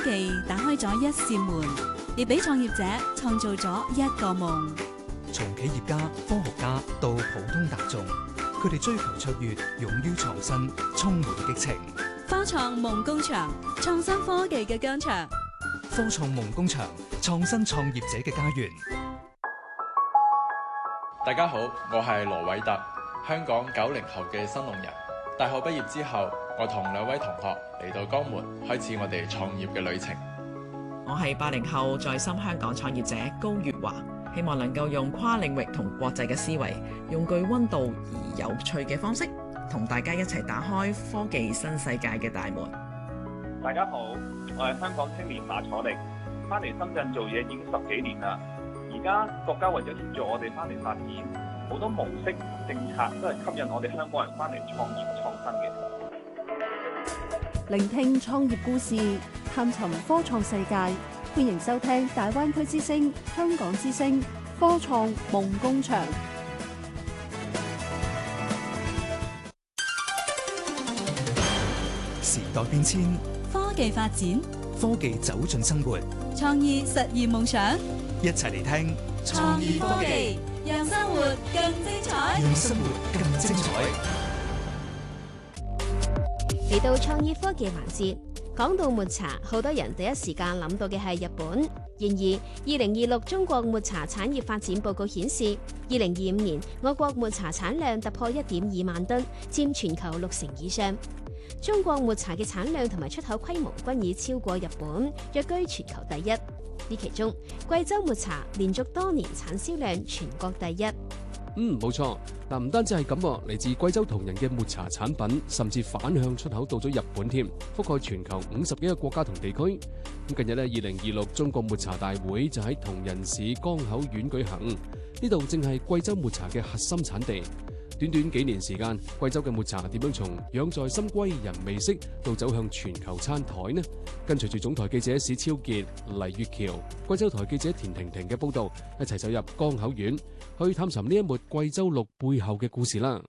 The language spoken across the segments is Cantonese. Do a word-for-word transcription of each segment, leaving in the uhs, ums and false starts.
技打開咗一扇門，亦俾創業者創造咗一個夢。 從企業家、科學家到普通大眾，佢哋追求卓越，勇於創新，充滿激情。 科創夢工場，創新科技嘅疆場。 科創夢工場，創新創業者嘅家園。 大家好，我係羅偉特，香港九零後嘅新農人。大學畢業之後，我同兩位同學嚟到江門，開始我哋創業嘅旅程。 我係八零後在深香港創業者高月華，希望能夠用跨領域同國際嘅思維，用具溫度而有趣嘅方式，同大家一齊打開科技新世界嘅大門。 大家好，我係香港青年馬楚力，翻嚟深圳做嘢已經十幾年啦。而家國家為咗協助我哋翻嚟發展，好多模式政策都係吸引我哋香港人翻嚟創業創新嘅。 聆聽創業故事，探尋科創世界，歡迎收聽大灣區之聲、香港之聲科創夢工場。 時代變遷， 科技發展， 科技走進生活， 創意實現夢想。 一齊嚟聽創意科技，讓生活更精彩， 讓生活更精彩。 嚟到創意科技環節，講到抹茶，好多人第一時間諗到嘅係日本。然而，二零二六中國抹茶產業發展報告顯示，二零二五年我國抹茶產量突破一點二萬噸，佔全球六成以上。中國抹茶嘅產量同埋出口規模均已超過日本，躍居全球第一。呢其中，貴州抹茶連續多年產銷量全國第一。 嗯，冇錯。嗱，唔單止係咁喎，嚟自貴州銅仁嘅抹茶產品，甚至反向出口到咗日本添，覆蓋全球五十幾個國家同地區。咁近日呢，二零二六中國抹茶大會就喺銅仁市江口縣舉行，呢度正係貴州抹茶嘅核心產地。短短幾年時間，貴州嘅抹茶點樣從養在深閨人未識到走向全球餐台呢？跟隨住總台記者史超傑、黎月橋、貴州台記者田婷婷嘅報道，一齊走入江口縣，去探尋呢一抹貴州綠背後嘅故事啦。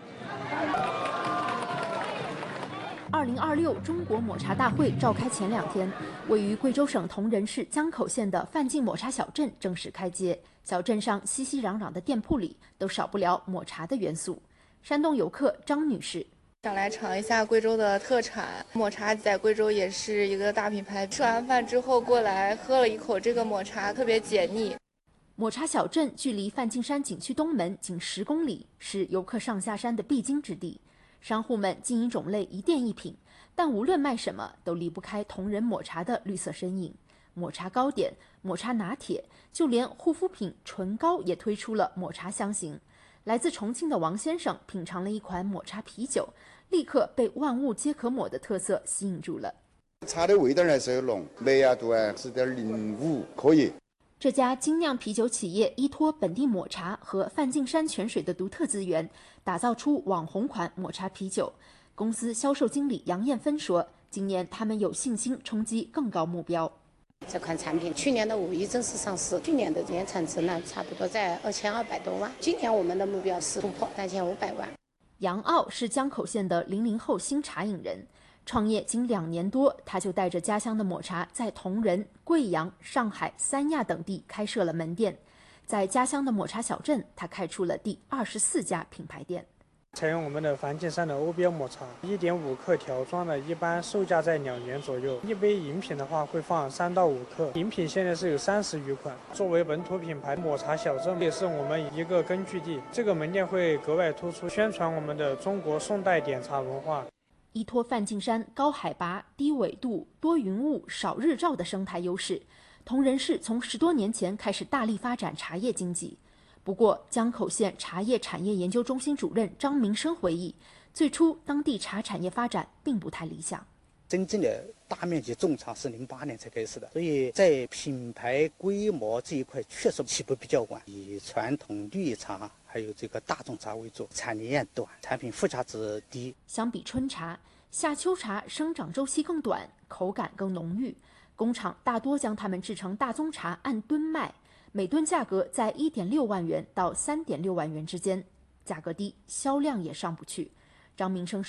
二零二六中國抹茶大會召開前兩天，位於貴州省銅仁市江口縣的范進抹茶小鎮正式開街。小鎮上熙熙攘攘的店鋪裡都少不了抹茶的元素。山東遊客張女士想來嘗一下貴州的特產抹茶，在貴州也是一個大品牌。吃完飯之後過來喝了一口這個抹茶，特別解膩。 抹茶小鎮距離梵淨山景區東門僅十公里，是遊客上下山的必經之地。商戶們經營種類一店一品，但無論賣什麼都離不開銅仁抹茶的綠色身影。抹茶糕點、抹茶拿鐵，就連護膚品唇膏也推出了抹茶香型。來自重慶的王先生品嘗了一款抹茶啤酒，立刻被萬物皆可抹的特色吸引住了。 茶的味道還是有濃，麥芽度啊是點零五，可以。 這家精釀啤酒企業依託本地抹茶和梵淨山泉水的獨特資源，打造出網紅款抹茶啤酒。公司銷售經理楊艷芬說，今年他們有信心衝擊更高目標。 這款產品去年的五一正式上市，去年的年產值呢，差不多在二千二百多萬。今年我們的目標是突破三千五百萬。 楊傲是江口縣的零零後新茶飲人，創業僅兩年多，他就帶着家鄉的抹茶，在銅仁、貴陽、上海、三亞等地開設了門店。在家鄉的抹茶小鎮，他開出了第二十四家品牌店。 採用我們的梵淨山的歐標抹茶，一點五克條裝的，一般售價在兩元左右。一杯飲品的話會放三到五克，飲品現在是有三十餘款。作為本土品牌，抹茶小鎮也是我們一個根據地。這個門店會格外突出，宣傳我們的中國宋代點茶文化。 依託梵淨山高海拔、低緯度、多雲霧、少日照的生態優勢，銅仁市從十多年前開始大力發展茶葉經濟。不過，江口縣茶葉產業研究中心主任張明生回憶，最初當地茶產業發展並不太理想。 真正的大面積種茶是零八年才開始的，所以在品牌規模這一塊確實起步比較晚，以傳統綠茶還有這個大眾茶為主，產年短，產品附加值低。 相比春茶，夏秋茶生長週期更短，口感更濃郁。工廠大多將它們製成大宗茶，按噸賣。每噸價格在一點六萬元到三點六萬元之間，價格低，銷量也上不去。張明生說，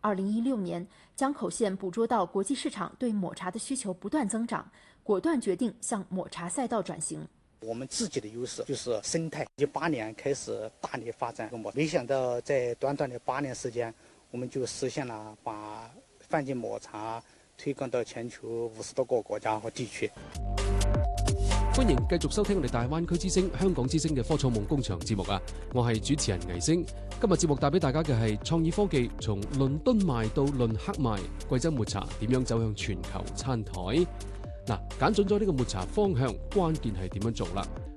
二零一六年，江口县捕捉到国际市场对抹茶的需求不断增长，果断决定向抹茶赛道转型。 我们自己的优势就是生态，一八年开始大力发展抹，没想到在短短的八年时间，我们就实现了把范进抹茶推广到全球五十多個國家和地區。 歡迎繼續收聽我哋大灣區之聲、香港之聲嘅科創夢工場節目啊！我係主持人倪星。今日節目帶俾大家嘅係創意科技從倫敦賣到論克賣，貴州抹茶點樣走向全球餐台？嗱，揀準咗呢個抹茶方向，關鍵係點樣做啦？